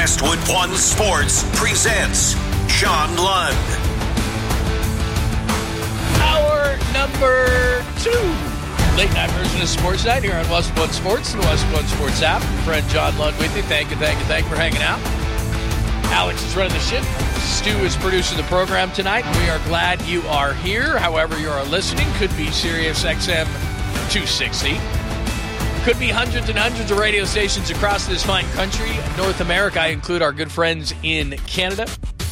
Westwood One Sports presents John Lund. Hour number 2. Late night version of Sports Night here on Westwood One Sports and the Westwood One Sports app. Friend John Lund with you. Thank you for hanging out. Alex is running the ship. Stu is producing the program tonight. We are glad you are here. However you are listening, could be Sirius XM 260. Could be hundreds and hundreds of radio stations across this fine country. North America, I include our good friends in Canada.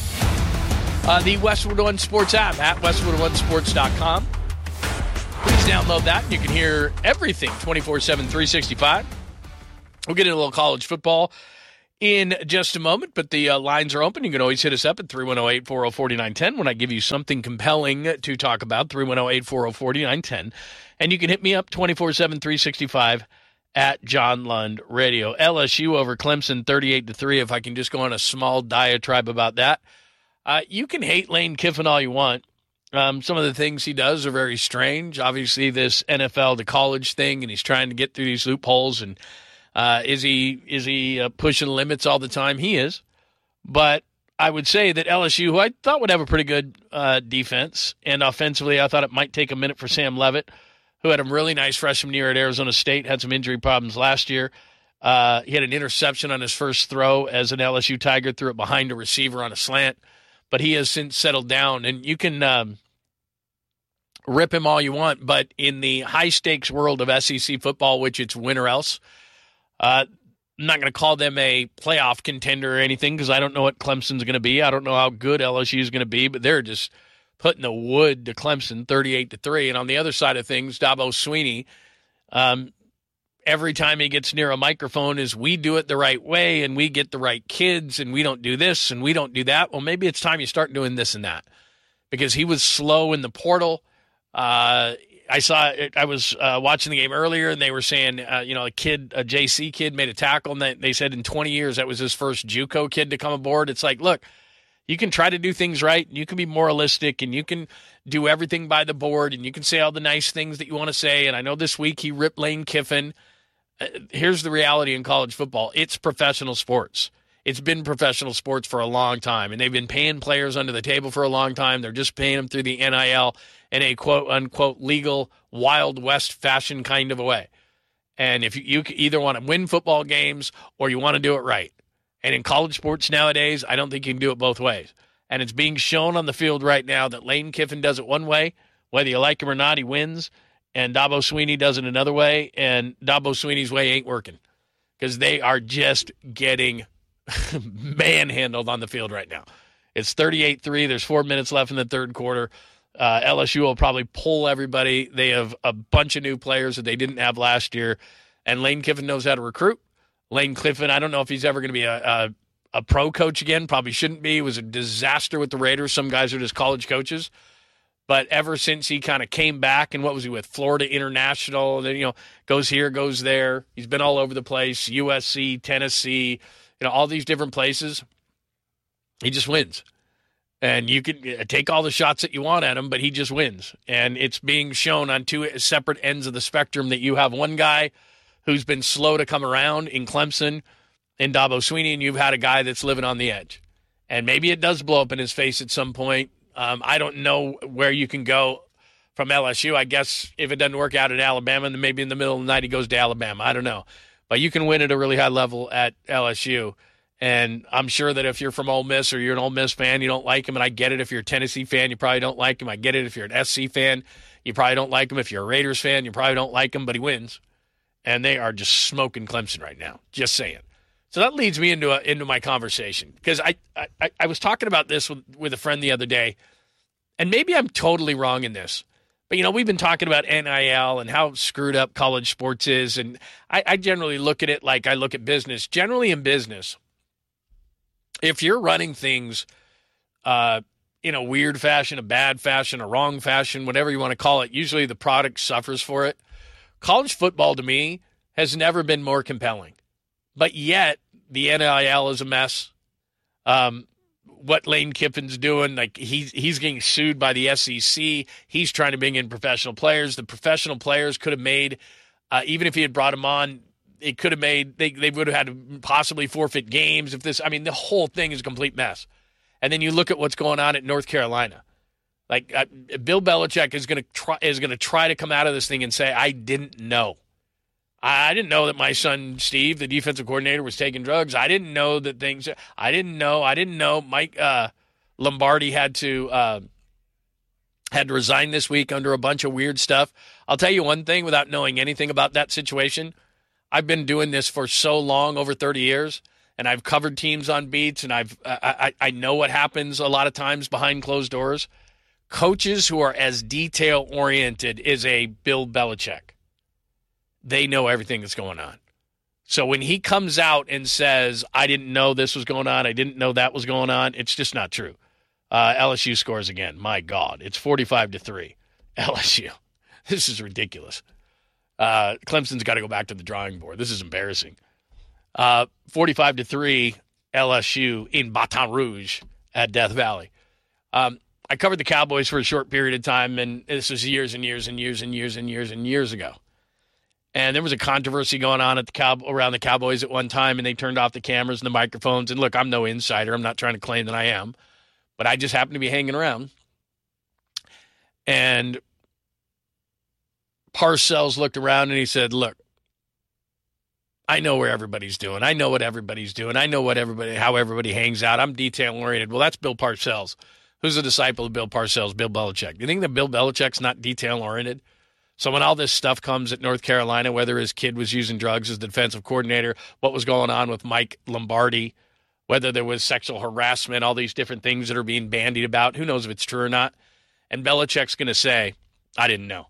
The Westwood One Sports app at westwoodonesports.com. Please download that. You can hear everything 24/7, 365. We'll get into a little college football in just a moment, but the lines are open. You can always hit us up at 310-840-4910 when I give you something compelling to talk about, 310-840-4910. And you can hit me up 24/7, 365 at John Lund Radio. LSU over Clemson 38-3. If I can just go on a small diatribe about that. You can hate Lane Kiffin all you want. Some of the things he does are very strange. Obviously, this NFL to college thing, and he's trying to get through these loopholes. And is he pushing limits all the time? He is. But I would say that LSU, who I thought would have a pretty good defense, and offensively, I thought it might take a minute for Sam Leavitt, who had a really nice freshman year at Arizona State, had some injury problems last year. He had an interception on his first throw as an LSU Tiger, threw it behind a receiver on a slant. But he has since settled down, and you can rip him all you want, but in the high-stakes world of SEC football, which it's win or else, I'm not going to call them a playoff contender or anything because I don't know what Clemson's going to be. I don't know how good LSU is going to be, but they're just putting the wood to Clemson 38-3. And on the other side of things, Dabo Swinney, every time he gets near a microphone is we do it the right way and we get the right kids and we don't do this and we don't do that. Well, maybe it's time you start doing this and that because he was slow in the portal. I was watching the game earlier and they were saying, a JC kid made a tackle and they said in 20 years that was his first JUCO kid to come aboard. It's like, look, you can try to do things right and you can be moralistic and you can do everything by the board and you can say all the nice things that you want to say. And I know this week he ripped Lane Kiffin. Here's the reality in college football. It's professional sports. It's been professional sports for a long time, and they've been paying players under the table for a long time. They're just paying them through the NIL in a quote-unquote legal Wild West fashion kind of a way. And if you either want to win football games or you want to do it right. And in college sports nowadays, I don't think you can do it both ways. And it's being shown on the field right now that Lane Kiffin does it one way. Whether you like him or not, he wins. And Dabo Swinney does it another way. And Dabo Swinney's way ain't working because they are just getting manhandled on the field right now. It's 38-3. There's 4 minutes left in the third quarter. LSU will probably pull everybody. They have a bunch of new players that they didn't have last year. And Lane Kiffin knows how to recruit. Lane Kiffin, I don't know if he's ever going to be a pro coach again. Probably shouldn't be. He was a disaster with the Raiders. Some guys are just college coaches. But ever since he kind of came back, and what was he with? Florida International, then, goes here, goes there. He's been all over the place, USC, Tennessee, all these different places. He just wins. And you can take all the shots that you want at him, but he just wins. And it's being shown on two separate ends of the spectrum that you have one guy who's been slow to come around in Clemson and Dabo Swinney, and you've had a guy that's living on the edge. And maybe it does blow up in his face at some point. I don't know where you can go from LSU. I guess if it doesn't work out at Alabama, then maybe in the middle of the night he goes to Alabama. I don't know. But you can win at a really high level at LSU. And I'm sure that if you're from Ole Miss or you're an Ole Miss fan, you don't like him. And I get it. If you're a Tennessee fan, you probably don't like him. I get it. If you're an SC fan, you probably don't like him. If you're a Raiders fan, you probably don't like him, but he wins. And they are just smoking Clemson right now. Just saying. So that leads me into my conversation. Because I was talking about this with a friend the other day. And maybe I'm totally wrong in this. But, we've been talking about NIL and how screwed up college sports is. And I generally look at it like I look at business. Generally in business, if you're running things in a weird fashion, a bad fashion, a wrong fashion, whatever you want to call it, usually the product suffers for it. College football, to me, has never been more compelling. But yet, the NIL is a mess. What Lane Kiffin's doing, like he's getting sued by the SEC. He's trying to bring in professional players. The professional players could have made, even if he had brought them on, it could have made, they would have had to possibly forfeit games if this, I mean, the whole thing is a complete mess. And then you look at what's going on at North Carolina. Like Bill Belichick is going to try to come out of this thing and say, I didn't know. I didn't know that my son, Steve, the defensive coordinator, was taking drugs. I didn't know that things, I didn't know Mike Lombardi had to resign this week under a bunch of weird stuff. I'll tell you one thing without knowing anything about that situation. I've been doing this for so long, over 30 years, and I've covered teams on beats, and I know what happens a lot of times behind closed doors. Coaches who are as detail-oriented as a Bill Belichick, they know everything that's going on. So when he comes out and says, I didn't know this was going on, I didn't know that was going on, it's just not true. LSU scores again. My God, it's 45-3. LSU. This is ridiculous. Clemson's got to go back to the drawing board. This is embarrassing. 45-3 LSU in Baton Rouge at Death Valley. I covered the Cowboys for a short period of time, and this was years and years and years and years and years and years ago. And there was a controversy going on at around the Cowboys at one time, and they turned off the cameras and the microphones. And look, I'm no insider. I'm not trying to claim that I am, but I just happened to be hanging around. And Parcells looked around and he said, look, I know where everybody's doing. I know what everybody's doing. I know how everybody hangs out. I'm detail-oriented. Well, that's Bill Parcells. Who's a disciple of Bill Parcells? Bill Belichick. Do you think that Bill Belichick's not detail-oriented? So when all this stuff comes at North Carolina, whether his kid was using drugs as the defensive coordinator, what was going on with Mike Lombardi, whether there was sexual harassment, all these different things that are being bandied about, who knows if it's true or not. And Belichick's going to say, I didn't know.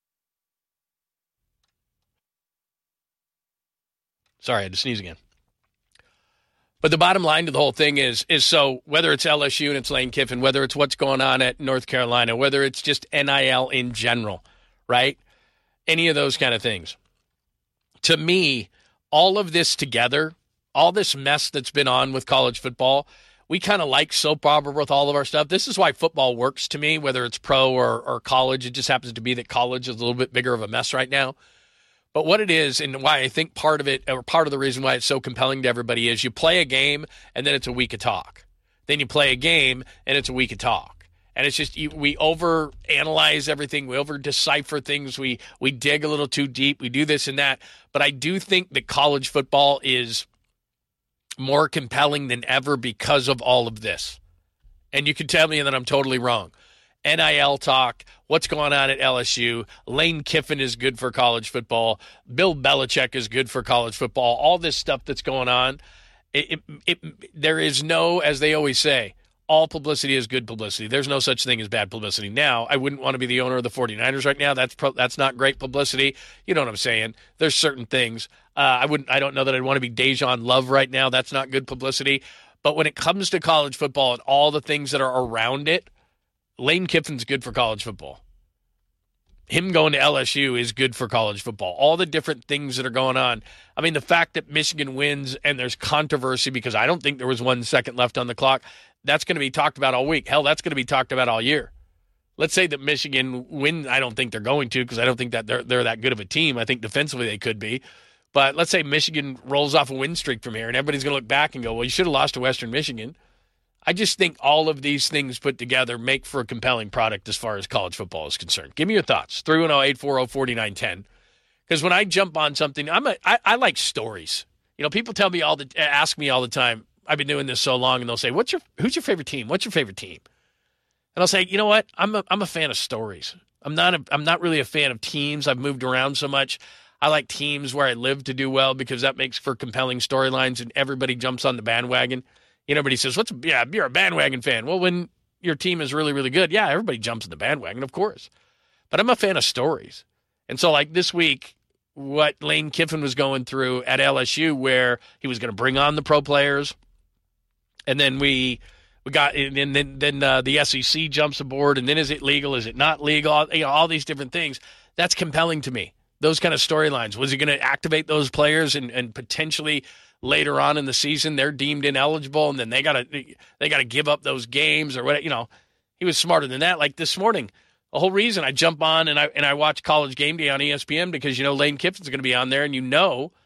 Sorry, I had to sneeze again. But the bottom line to the whole thing is so whether it's LSU and it's Lane Kiffin, whether it's what's going on at North Carolina, whether it's just NIL in general, right? Any of those kind of things. To me, all of this together, all this mess that's been on with college football, we kind of like soap opera with all of our stuff. This is why football works to me, whether it's pro or college. It just happens to be that college is a little bit bigger of a mess right now. But what it is, and why I think part of it, or part of the reason why it's so compelling to everybody, is you play a game and then it's a week of talk. Then you play a game and it's a week of talk. And it's just, we over-analyze everything. We over-decipher things. We dig a little too deep. We do this and that. But I do think that college football is more compelling than ever because of all of this. And you can tell me that I'm totally wrong. NIL talk, what's going on at LSU, Lane Kiffin is good for college football, Bill Belichick is good for college football, all this stuff that's going on. There is no, as they always say, all publicity is good publicity. There's no such thing as bad publicity. Now, I wouldn't want to be the owner of the 49ers right now. That's not great publicity. You know what I'm saying? There's certain things. I don't know that I'd want to be Dejan Love right now. That's not good publicity. But when it comes to college football and all the things that are around it, Lane Kiffin's good for college football. Him going to LSU is good for college football. All the different things that are going on. I mean, the fact that Michigan wins and there's controversy because I don't think there was 1 second left on the clock, that's going to be talked about all week. Hell, that's going to be talked about all year. Let's say that Michigan win. I don't think they're going to because I don't think that they're that good of a team. I think defensively they could be. But let's say Michigan rolls off a win streak from here and everybody's going to look back and go, well, you should have lost to Western Michigan. I just think all of these things put together make for a compelling product as far as college football is concerned. Give me your thoughts. 310-840-4910. Because when I jump on something, I like stories. You know, people ask me all the time. I've been doing this so long, and they'll say, "Who's your favorite team? What's your favorite team?" And I'll say, you know what? I'm a fan of stories. I'm not really a fan of teams. I've moved around so much. I like teams where I live to do well because that makes for compelling storylines, and everybody jumps on the bandwagon. You know, everybody says, you're a bandwagon fan. Well, when your team is really, really good, yeah, everybody jumps on the bandwagon, of course. But I'm a fan of stories. And so, like this week, what Lane Kiffin was going through at LSU, where he was going to bring on the pro players, and then we got, and then the SEC jumps aboard, and then is it legal? Is it not legal? You know, all these different things. That's compelling to me. Those kind of storylines. Was he going to activate those players and potentially later on in the season they're deemed ineligible, and then they gotta give up those games or what? You know, he was smarter than that. Like this morning, the whole reason I jump on and I watch College Game Day on ESPN because you know Lane Kiffin's going to be on there, and you know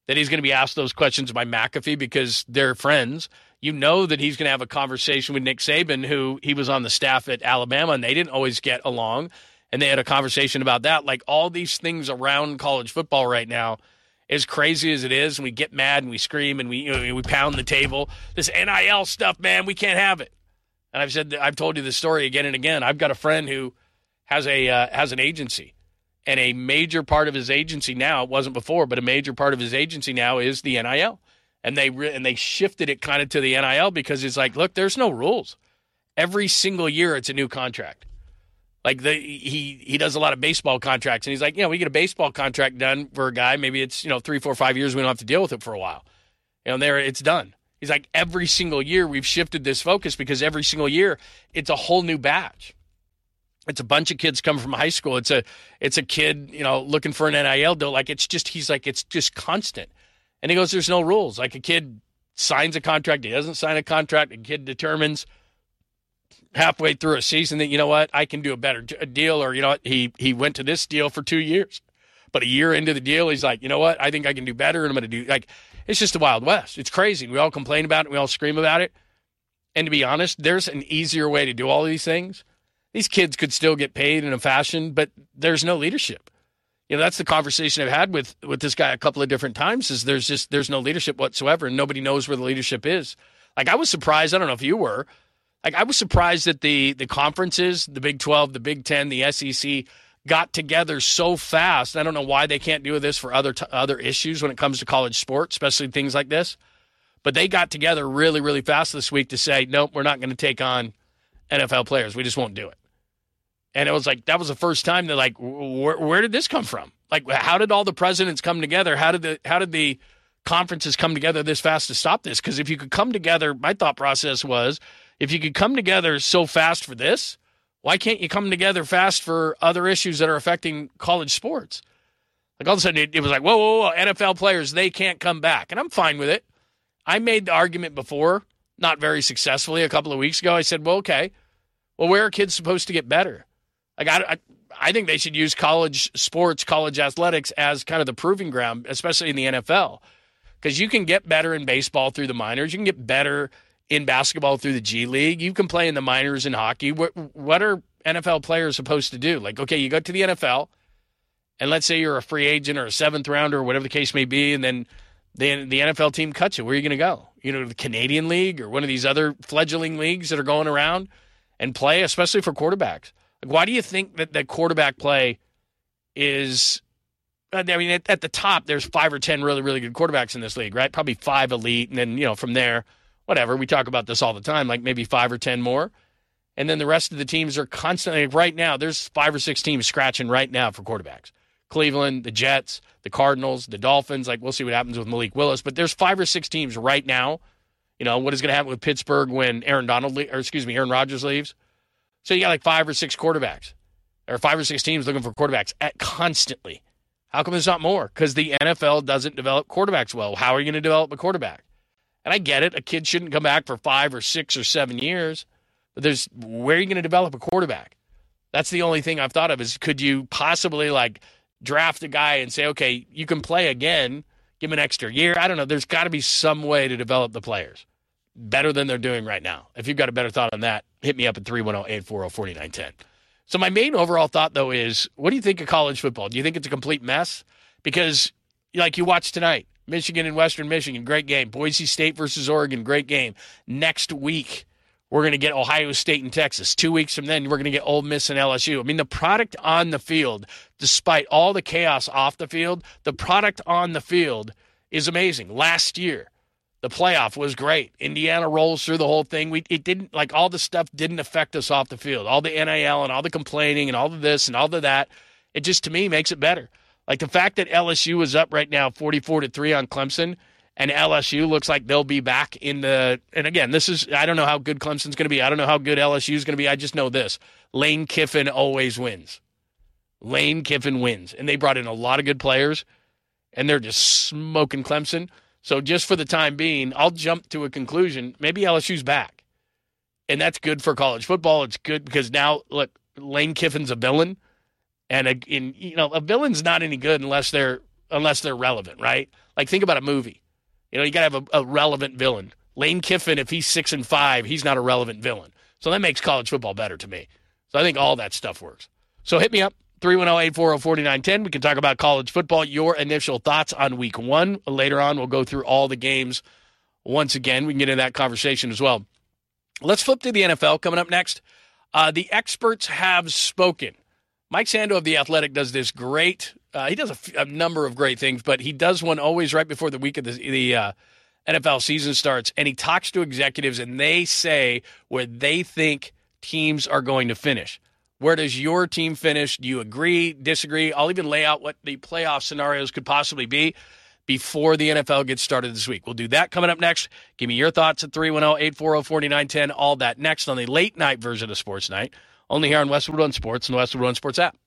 that he's going to be asked those questions by McAfee because they're friends. You know that he's going to have a conversation with Nick Saban, who he was on the staff at Alabama, and they didn't always get along. And they had a conversation about that. Like, all these things around college football right now, as crazy as it is, and we get mad and we scream and we pound the table. This NIL stuff, man, we can't have it. And I've told you this story again and again. I've got a friend who has an agency, and a major part of his agency now, it wasn't before, but a major part of his agency now is the NIL. And they shifted it kind of to the NIL because it's like, look, there's no rules. Every single year it's a new contract. Like he does a lot of baseball contracts, and he's like, we get a baseball contract done for a guy. Maybe it's 3, 4, 5 years. We don't have to deal with it for a while. There it's done. He's like, every single year we've shifted this focus because every single year it's a whole new batch. It's a bunch of kids coming from high school. It's a kid looking for an NIL deal. Like it's just constant. And he goes, there's no rules. Like a kid signs a contract, he doesn't sign a contract. A kid determines halfway through a season that, I can do a better deal, or, he went to this deal for 2 years. But a year into the deal, he's like, I think I can do better, and I'm going to do, like, it's just the Wild West. It's crazy. We all complain about it. We all scream about it. And to be honest, there's an easier way to do all these things. These kids could still get paid in a fashion, but there's no leadership. That's the conversation I've had with this guy a couple of different times, is there's no leadership whatsoever, and nobody knows where the leadership is. Like, I was surprised, I don't know if you were, like, I was surprised that the conferences, the Big 12, the Big 10, the SEC, got together so fast. I don't know why they can't do this for other issues when it comes to college sports, especially things like this. But they got together really, really fast this week to say, nope, we're not going to take on NFL players. We just won't do it. And it was like, that was the first time they're like, where did this come from? Like, how did all the presidents come together? How did the conferences come together this fast to stop this? Because if you could come together, my thought process was, if you could come together so fast for this, why can't you come together fast for other issues that are affecting college sports? Like, all of a sudden, it was like, whoa, NFL players, they can't come back. And I'm fine with it. I made the argument before, not very successfully, a couple of weeks ago. I said, well, okay, well, where are kids supposed to get better? Like, I think they should use college sports, college athletics as kind of the proving ground, especially in the NFL, because you can get better in baseball through the minors. You can get better in basketball through the G League. You can play in the minors in hockey. What are NFL players supposed to do? Like, okay, you go to the NFL, and let's say you're a free agent or a seventh rounder or whatever the case may be, and then the NFL team cuts you. Where are you going to go? The Canadian League or one of these other fledgling leagues that are going around and play, especially for quarterbacks. Like, why do you think that quarterback play is – I mean, at the top, there's 5 or 10 really, really good quarterbacks in this league, right? Probably 5 elite, and then, from there, whatever. We talk about this all the time, like maybe 5 or 10 more. And then the rest of the teams are constantly – right now, there's 5 or 6 teams scratching right now for quarterbacks. Cleveland, the Jets, the Cardinals, the Dolphins. Like, we'll see what happens with Malik Willis. But there's 5 or 6 teams right now. What is going to happen with Pittsburgh when Aaron Rodgers leaves? So you got like 5 or 6 quarterbacks, or 5 or 6 teams looking for quarterbacks constantly. How come there's not more? Because the NFL doesn't develop quarterbacks well. How are you going to develop a quarterback? And I get it. A kid shouldn't come back for 5 or 6 or 7 years. But where are you going to develop a quarterback? That's the only thing I've thought of is, could you possibly like draft a guy and say, okay, you can play again, give him an extra year? I don't know. There's got to be some way to develop the players better than they're doing right now. If you've got a better thought on that, hit me up at 310-840-4910. So my main overall thought, though, is, what do you think of college football? Do you think it's a complete mess? Because, like you watched tonight, Michigan and Western Michigan, great game. Boise State versus Oregon, great game. Next week, we're going to get Ohio State and Texas. 2 weeks from then, we're going to get Ole Miss and LSU. I mean, the product on the field, despite all the chaos off the field, the product on the field is amazing. Last year, the playoff was great. Indiana rolls through the whole thing. It didn't, like, all the stuff didn't affect us off the field. All the NIL and all the complaining and all of this and all of that, it just, to me, makes it better. Like, the fact that LSU is up right now 44-3 on Clemson, and LSU looks like they'll be back in the – and again, I don't know how good Clemson's going to be. I don't know how good LSU is going to be. I just know this. Lane Kiffin always wins. Lane Kiffin wins. And they brought in a lot of good players, and they're just smoking Clemson. So just for the time being, I'll jump to a conclusion. Maybe LSU's back. And that's good for college football. It's good because now, look, Lane Kiffin's a villain. And a villain's not any good unless they're unless they're relevant, right? Like, think about a movie. You got to have a relevant villain. Lane Kiffin, if he's 6-5, he's not a relevant villain. So that makes college football better to me. So I think all that stuff works. So hit me up, 310-840-4910. We can talk about college football, your initial thoughts on week 1. Later on, we'll go through all the games once again. We can get into that conversation as well. Let's flip to the NFL coming up next. The experts have spoken. Mike Sando of The Athletic does this great. He does a number of great things, but he does one always right before the week of the NFL season starts, and he talks to executives, and they say where they think teams are going to finish. Where does your team finish? Do you agree, disagree? I'll even lay out what the playoff scenarios could possibly be before the NFL gets started this week. We'll do that coming up next. Give me your thoughts at 310-840-4910. All that next on the late night version of Sports Night, only here on Westwood One Sports and the Westwood One Sports app.